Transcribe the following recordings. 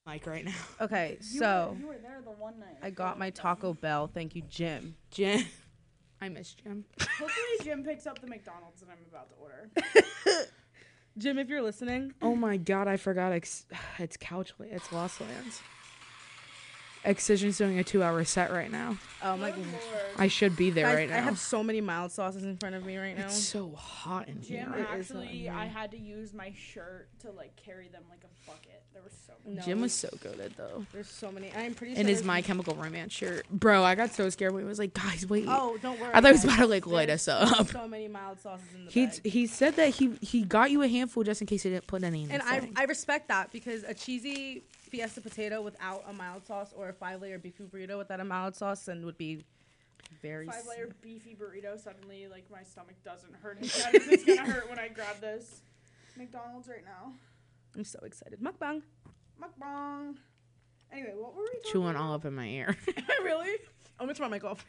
Mic right now. Okay, so you were there the one night. I got my Taco Bell. Thank you, Jim. Jim. I miss Jim. Hopefully Jim picks up the McDonald's that I'm about to order. Jim, if you're listening. Oh my god, I forgot. It's Couchland. It's Lost Lands. Excision's doing a 2-hour set right now. Oh my Good god. Lord. I should be there Guys, right now. I have so many mild sauces in front of me right now. It's so hot in Jim, here. It is hot in actually, here. I had to use my shirt to like carry them like a bucket. There were so many. No, Jim was so goated though. There's so many. I'm pretty sure. And his there's- My Chemical Romance shirt. Bro, I got so scared when he was like, guys, wait. Oh, don't worry. I thought he was guys. about to like light There's us up. So many mild sauces in the He bag. he said that he got you a handful just in case he didn't put any in And the I thing. respect that because a cheesy Fiesta potato without a mild sauce or a 5-layer beefy burrito without a mild sauce and would be very 5-layer beefy burrito. Suddenly, like my stomach doesn't hurt as bad as it's gonna hurt when I grab this McDonald's right now. I'm so excited. Mukbang. Mukbang. Anyway, what were we talking Chewing about? all up in my ear. Really? I'm gonna turn my mic off.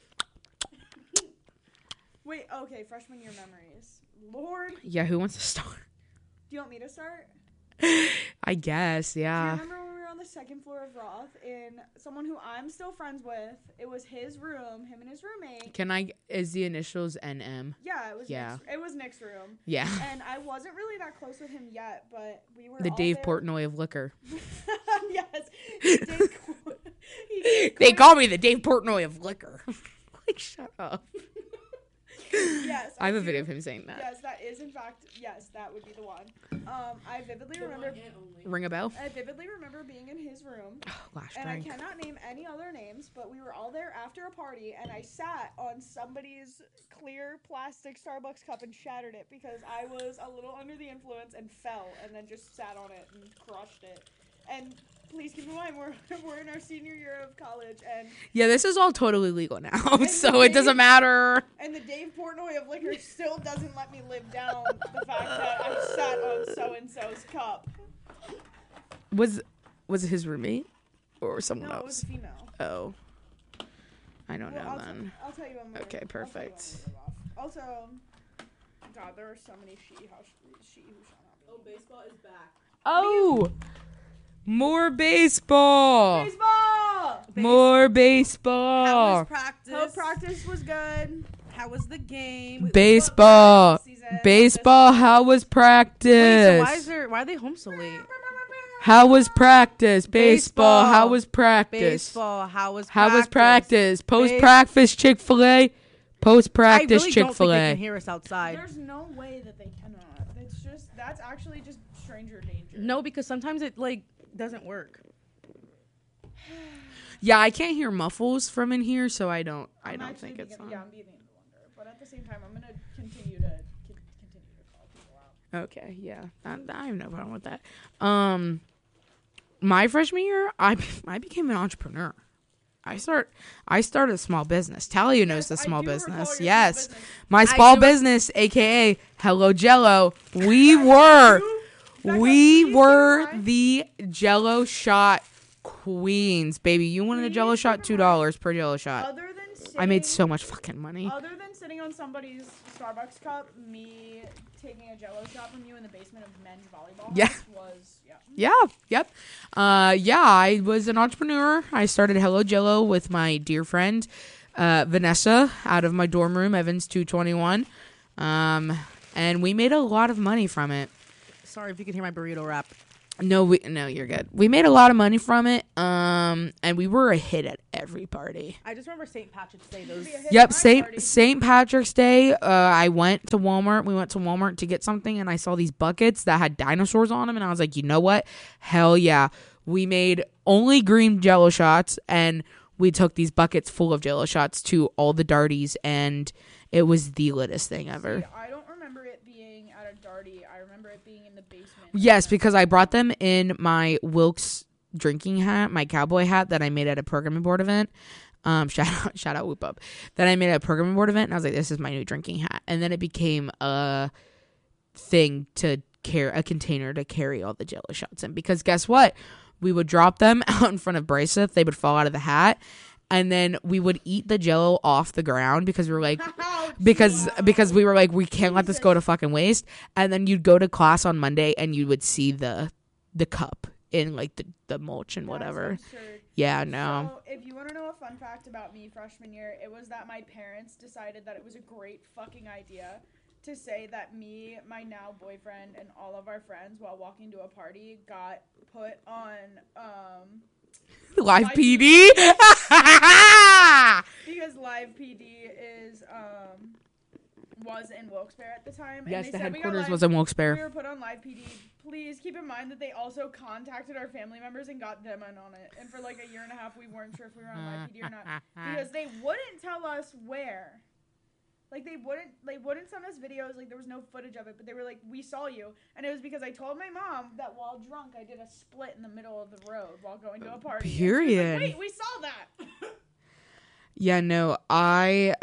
Wait, okay, freshman year memories. Lord, do Yeah, who wants to start? you want me to start? I guess, Do you yeah. remember when we were on the second floor of Roth and someone who I'm still friends with, it was his room, him and his roommate. Is the initials NM? Yeah, it was Yeah. Nick's, it was Nick's room. Yeah. And I wasn't really that close with him yet, but we were The all Dave there. Portnoy of liquor. Yes. He did They call me the Dave Portnoy of liquor. Like, shut up. Yes. I have a do. video of him saying that. Yes, that is in fact, yes, that would be the one. I vividly remember Ring a bell? being in his room. Oh, last And drink. I cannot name any other names, but we were all there after a party, and I sat on somebody's clear plastic Starbucks cup and shattered it because I was a little under the influence and fell, and then just sat on it and crushed it. And please keep in mind, we're in our senior year of college, and Yeah, this is all totally legal now, And so the it doesn't Dave- matter. the Dave Portnoy of liquor still doesn't let me live down the fact that I sat on so and so's cup. Was it his roommate or someone No, it was else? a female. Oh, I don't Well, know I'll then. I'll tell you when we're Okay, I'll tell you when perfect. we live off. Also, God, there are so many she who shall not be. baseball is back. Oh, more baseball. Baseball! More How baseball. was practice? Hope practice was good. How was the game? Baseball. Season. Baseball. How was Wait, so practice? why are they home so late? How was practice? Baseball. How Baseball. was practice? Baseball. How was practice? Post practice Chick-fil-A. Post I practice really don't think they Chick-fil-A. can hear us outside. There's no way that they cannot. That's actually just stranger danger. No, because sometimes it doesn't work. Yeah, I can't hear muffles from in here, so I don't I'm think it's on. Yeah, I'm beginning to wonder. But at the same time, I'm gonna continue to call people out. Okay, yeah, I have no problem with that. My freshman year, I became an entrepreneur. I started a small business. Talia knows the I small do recall business. your small Yes, business. my small do it- business, aka Hello Jello. We were the Jello shot queens, baby. You wanted a Jello shot? $2 per Jello shot. Other than sitting, I made so much fucking money. Other than sitting on somebody's Starbucks cup, me taking a Jello shot from you in the basement of men's volleyball Yeah. house was Yeah, yep. I was an entrepreneur. I started Hello Jello with my dear friend Vanessa out of my dorm room, Evans 221. And we made a lot of money from it. Sorry if you can hear my burrito wrap. No, you're good. We made a lot of money from it. And we were a hit at every party. I just remember St. Patrick's Day. Those. Yep, St. Patrick's Day. I went to Walmart. We went to Walmart to get something, and I saw these buckets that had dinosaurs on them, and I was like, you know what? Hell yeah! We made only green Jello shots, and we took these buckets full of Jello shots to all the darties, and it was the littest thing ever. See, I don't remember it being at a darty. I remember it being in the basement. Yes, because I brought them in my Wilkes drinking hat, my cowboy hat that I made at a programming board event. Shout out Whoop Up. That I made at a programming board event, and I was like, this is my new drinking hat. And then it became a thing to carry, a container to carry all the Jello shots in. Because guess what? We would drop them out in front of Brysa. They would fall out of the hat. And then we would eat the Jello off the ground because we were like, because we were like, we can't let this go to fucking waste. And then you'd go to class on Monday and you would see the cup in like the mulch and That's whatever. absurd. Yeah, no. So, if you want to know a fun fact about me freshman year, it was that my parents decided that it was a great fucking idea to say that me, my now boyfriend, and all of our friends, while walking to a party, got put on Live Live PD. because Live PD was in Wilkes-Barre at the time. Yes, and the they said we got headquarters live- was in We Wilkes-Barre. were put on Live PD. Please keep in mind that they also contacted our family members and got them in on it. And for like a year and a half, we weren't sure if we were on Live PD or not because they wouldn't tell us where. Like they wouldn't send us videos. Like there was no footage of it, but they were like, "We saw you," and it was because I told my mom that while drunk, I did a split in the middle of the road while going to a party. And she was like, Period. wait, we saw that. Yeah, no, I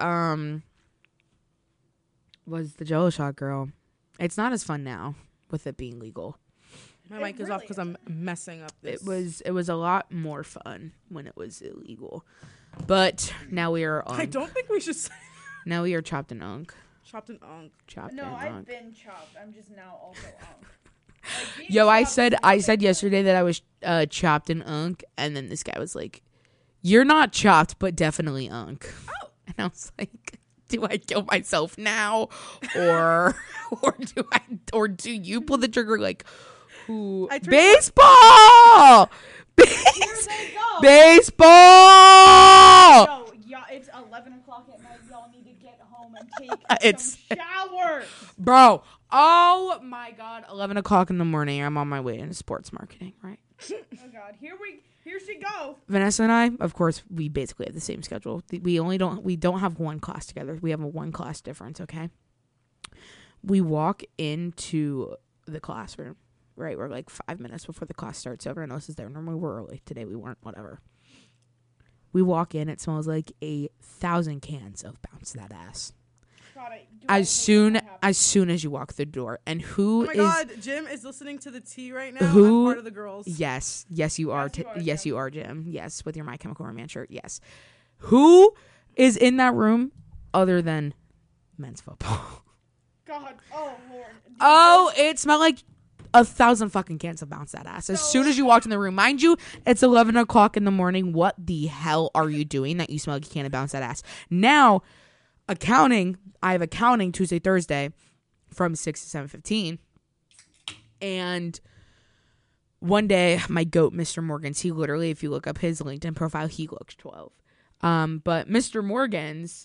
was the Jello shot girl. It's not as fun now with it being legal. My It mic is off really because I'm messing up this. It was a lot more fun when it was illegal. But now we are on. I don't think we should say Now we are chopped and unk. chopped and unk. Chopped No, and I've unk. been chopped. I'm just now also unk. Like, being Yo, I chopped said is I not said different. yesterday that I was chopped and unk, and then this guy was like, "You're not chopped, but definitely unk." Oh, and I was like, "Do I kill myself now, or or do you pull the trigger?" Like, who? I turned- Baseball, Here they go. baseball. Yo, yeah, it's 11 o'clock at night. Y'all need to get home and take It's- some showers. Bro, oh my God, 11 o'clock in the morning. I'm on my way into sports marketing, right? Oh God, here she go. Vanessa and I, of course, we basically have the same schedule. We don't have one class together. We have a one class difference, okay? We walk into the classroom, right? We're like 5 minutes before the class starts. Everyone else is there. Normally we're early. Today we weren't, whatever. We walk in, it smells like 1,000 cans of Bounce That Ass. God, I do As soon as you walk through the door. And who Oh my is God, Jim is listening to the tea right now. Who- I'm part of the girls. Yes, you are. Yes, you are, Yes, Jim. you are, Jim. Yes, with your My Chemical Romance shirt. Yes. Who is in that room other than men's football? God, oh Lord. Oh, it smelled like 1,000 fucking cans of Bounce That Ass. As soon as you walked in the room, mind you, it's 11 o'clock in the morning. What the hell are you doing that you smell like a can of Bounce That Ass? Now, accounting. I have accounting Tuesday, Thursday, from 6 to 7:15, and one day, my goat, Mr. Morgans, he literally, if you look up his LinkedIn profile, he looks 12. But Mr. Morgans,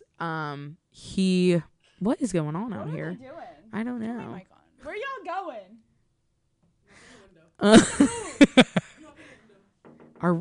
what is going on out What are here? they doing? I don't Turn my know. mic on. Where y'all going? Are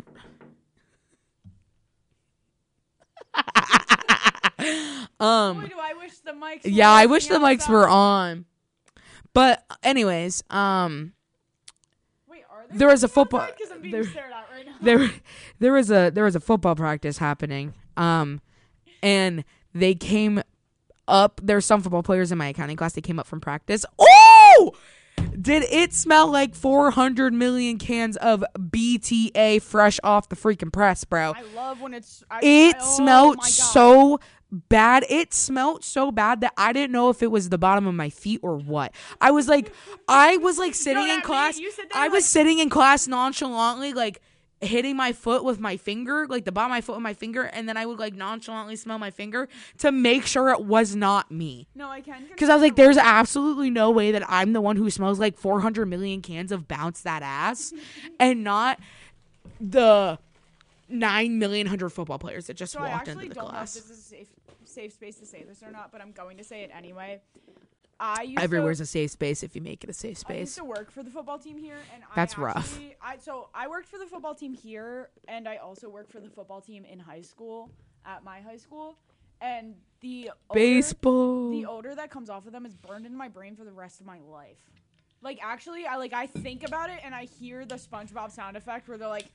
Boy, do I wish the mics. Were yeah, I wish the working mics were outside. on. But anyways, Wait, are they? there was a football Because I'm being there, stared at right now. there was a football practice happening. And they came up. There's some football players in my accounting class. They came up from practice. Oh, did it smell like 400 million cans of BTA fresh off the freaking press, bro? I love when it's. It oh smelled my God. so bad. It smelled so bad that I didn't know if it was the bottom of my feet or what. I was like sitting in that class. made you sit there I was like- sitting in class nonchalantly, like hitting my foot with my finger, like the bottom of my foot with my finger, and then I would like nonchalantly smell my finger to make sure it was not me. No, I can. Because I was like, there's absolutely no way that I'm the one who smells like 400 million cans of Bounce That Ass and not the 9,000,100 football players that just So I walked actually into the don't know if class. this is a safe space to say this or not, but I'm going to say it anyway. I used Everywhere's to, a safe space if you make it a safe I used space. to work for the football team here, and That's I rough. I worked for the football team here, and I also worked for the football team in high school at my high school, and the Baseball. odor that comes off of them is burned into my brain for the rest of my life. Like actually, I think about it and I hear the SpongeBob sound effect where they're like,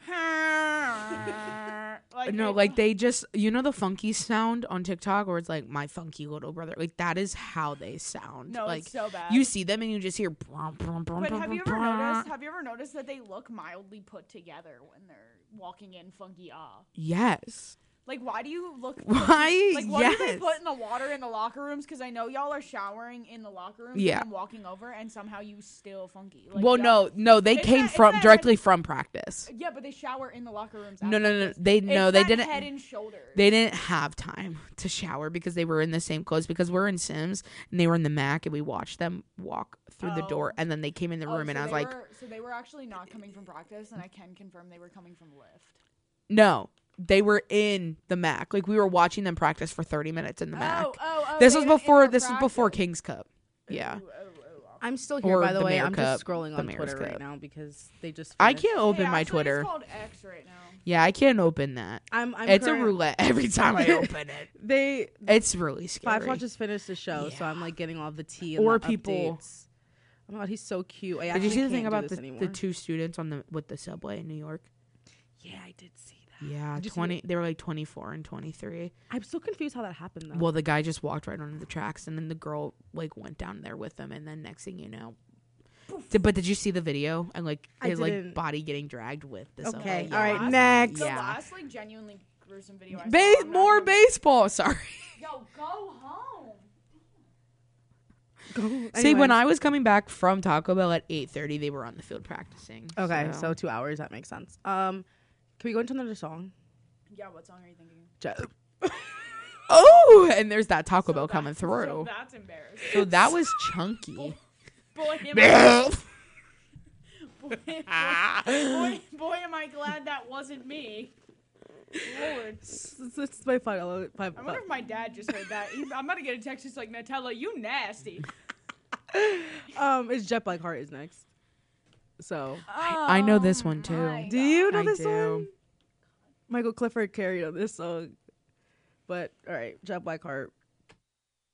like No, it- like they just, the funky sound on TikTok where it's like my funky little brother. Like that is how they sound. No, like it's so bad. you see them and you just hear. Brum, brum, brum, But brum, have you brum, ever brum. noticed? Have you ever noticed that they look mildly put together when they're walking in funky ah? Yes. Like, why do you look? Why? Like, what do they Yes. put in the water in the locker rooms? Because I know y'all are showering in the locker rooms. Yeah. And I'm walking over, and somehow you still funky. Like, Well, y'all- no, they It's came that- it's from that directly from practice. Yeah, but they shower in the locker rooms. No, at no, practice. they It's they that didn't. Head and shoulders. They didn't have time to shower because they were in the same clothes because we're in Sims and they were in the Mac and we watched them walk through the door Oh. and then they came in the room and I was like, so they were actually not coming from practice, and I can confirm they were coming from lift. no, they were in the Mac. Like we were watching them practice for 30 minutes in the Mac. Oh, This they was didn't before. enter This was before practice. King's Cup. Yeah, I'm still here, Or by the the way. Mayor I'm Cup, just scrolling the on Mayor's Twitter Cup. right now because they just. I finished. can't open Hey, my actually, Twitter. It's called X right now. Yeah, I can't open that. I'm It's a current- roulette every time I open it. They It's really scary. Five Watch just finished the show, so I'm like getting all the tea and Or the people- updates. Oh my god, he's so cute. I Did you actually see the can't thing do about this the anymore. two students on the with the subway in New York? Yeah, I did see that. Yeah, Did you see 20. They were like 24 and 23. I'm so confused how that happened though. Well, the guy just walked right onto the tracks, and then the girl like went down there with him, and then next thing you know. But did you see the video and like I his like didn't. body getting dragged with the subway? Okay, Yeah. all right, Last- next. The Yeah. last like genuinely gruesome video I saw. I'm not More gonna- baseball. Sorry. Yo, go home. See, when I was coming back from Taco Bell at 8:30, they were on the field practicing. Okay, so 2 hours, that makes sense. Can we go into another song? Yeah, what song are you thinking? Oh, and there's that Taco So Bell coming So through. that's embarrassing. So that was chunky. Boy, am I glad that wasn't me. Lord. It's my final. I wonder if my dad just heard that. I'm gonna get a text just like, Nutella, you nasty. It's Jet Black Heart is next. So I know this one too. my do you know I this do. one? Michael Clifford carried on this song. But all right, Jet Black Heart.